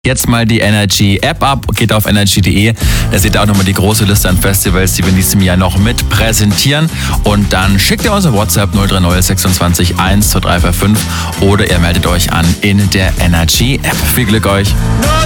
Jetzt mal die Energy-App ab, geht auf energy.de. Da seht ihr auch nochmal die große Liste an Festivals, die wir in diesem Jahr noch mit präsentieren. Und dann schickt ihr uns eine WhatsApp 030 26 1 2345 oder ihr meldet euch an in der Energy-App. Viel Glück euch!